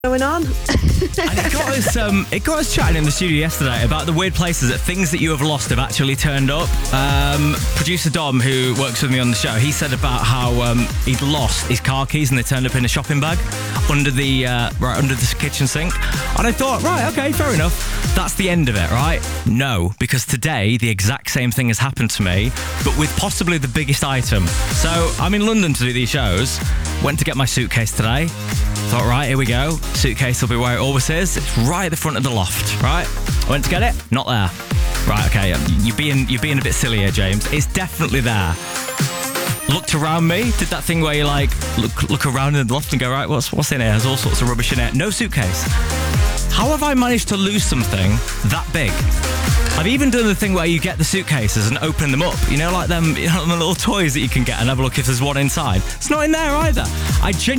going on. And it got us chatting in the studio yesterday about the weird places that things that you have lost have actually turned up. Producer Dom, who works with me on the show, he said about how he'd lost his car keys and they turned up in a shopping bag under the kitchen sink. And I thought, right, okay, fair enough. That's the end of it, right? No, because today the exact same thing has happened to me, but with possibly the biggest item. So I'm in London to do these shows. Went to get my suitcase today. Thought, right, here we go. Suitcase will be where it always is. It's right at the front of the loft, right? I went to get it, not there. Right, okay, you're being a bit silly here, James. It's definitely there. Looked around me, did that thing where you like look around in the loft and go, right, what's in here? There's all sorts of rubbish in it. No suitcase. How have I managed to lose something that big? I've even done the thing where you get the suitcases and open them up. You know, like them, the little toys that you can get and have a look if there's one inside. It's not in there either. I genuinely